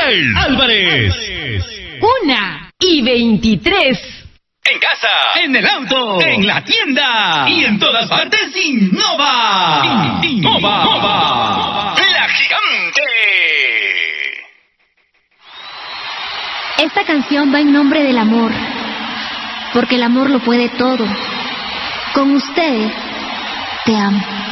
Michelle Álvarez. 1:23. En casa, en el auto, en la tienda y en todas partes. Innova. Innova. La gigante. Esta canción va en nombre del amor, porque el amor lo puede todo. Con ustedes, te amo.